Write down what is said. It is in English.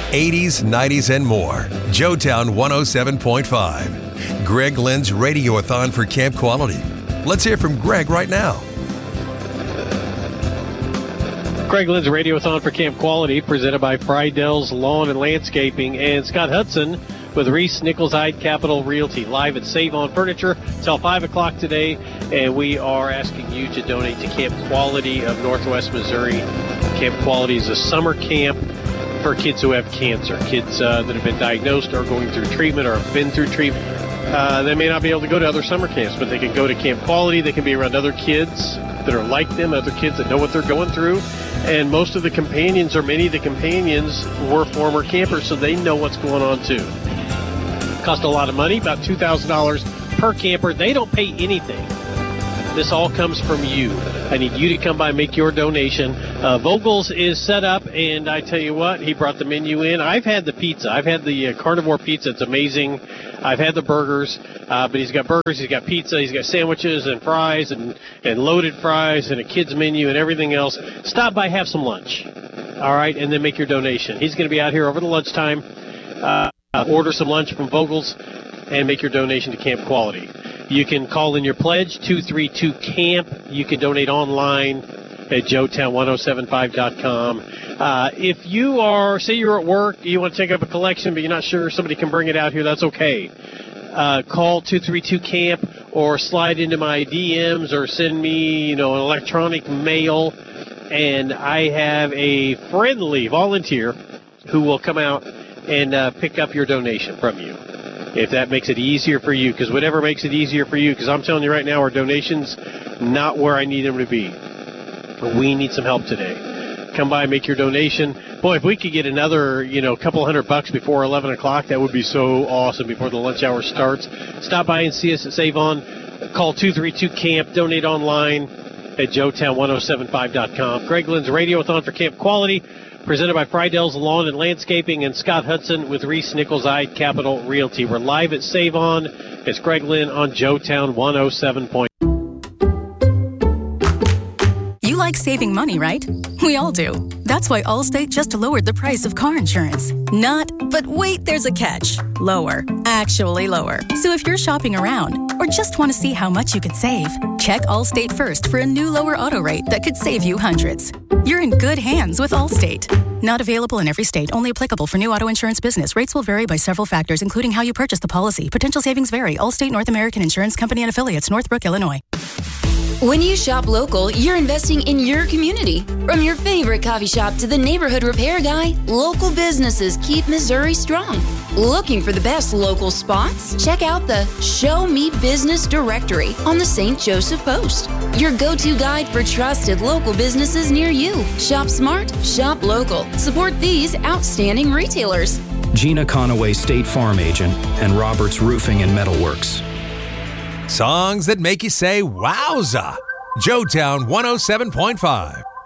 80s, 90s, and more. Joetown 107.5. Greg Lynn's Radiothon for Camp Quality. Let's hear from Greg right now. Greg Lynn's Radiothon for Camp Quality, presented by Friedell's Lawn and Landscaping, and Scott Hudson with Reese Nichols Hyde Capital Realty, live at Save On Furniture till 5 o'clock today. And we are asking you to donate to Camp Quality of Northwest Missouri. Camp Quality is a summer camp for kids who have cancer, kids that have been diagnosed or going through treatment or have been through treatment. They may not be able to go to other summer camps, but they can go to Camp Quality. They can be around other kids that are like them, other kids that know what they're going through. And most of the companions, or many of the companions, were former campers, so they know what's going on too. Cost a lot of money, about $2,000 per camper. They don't pay anything. This all comes from you. I need you to come by and make your donation. Vogel's is set up, and I tell you what, he brought the menu in. I've had the pizza. I've had the carnivore pizza. It's amazing. I've had the burgers, but he's got burgers, he's got pizza, he's got sandwiches and fries and loaded fries and a kid's menu and everything else. Stop by, have some lunch, all right, and then make your donation. He's going to be out here over the lunchtime. Order some lunch from Vogel's and make your donation to Camp Quality. You can call in your pledge, 232-CAMP. You can donate online at joetown1075.com. If you are, say you're at work, you want to take up a collection, but you're not sure somebody can bring it out here, that's okay. Call 232-CAMP or slide into my DMs or send me, an electronic mail. And I have a friendly volunteer who will come out and pick up your donation from you, if that makes it easier for you, because whatever makes it easier for you, because I'm telling you right now, our donations not where I need them to be. We need some help today. Come by and make your donation. Boy, if we could get another, couple $100 before 11 o'clock, that would be so awesome before the lunch hour starts. Stop by and see us at Save On. Call 232-CAMP. Donate online at joetown1075.com. Greg Lynn's Radiothon for Camp Quality, presented by Friedell's Lawn and Landscaping, and Scott Hudson with Reese Nichols Hyde Capital Realty. We're live at Save On. It's Greg Lynn on Joetown 107. You like saving money, right? We all do. That's why Allstate just lowered the price of car insurance. Not, but wait, there's a catch. Lower. Actually lower. So if you're shopping around or just want to see how much you could save, check Allstate first for a new lower auto rate that could save you hundreds. You're in good hands with Allstate. Not available in every state. Only applicable for new auto insurance business. Rates will vary by several factors, including how you purchase the policy. Potential savings vary. Allstate North American Insurance Company and Affiliates, Northbrook, Illinois. When you shop local, you're investing in your community. From your favorite coffee shop to the neighborhood repair guy, local businesses keep Missouri strong. Looking for the best local spots? Check out the Show Me Business directory on the St. Joseph Post. Your go-to guide for trusted local businesses near you. Shop smart, shop local. Support these outstanding retailers. Gina Conaway, State Farm Agent, and Roberts Roofing and Metalworks. Songs that make you say, wowza. Joetown 107.5.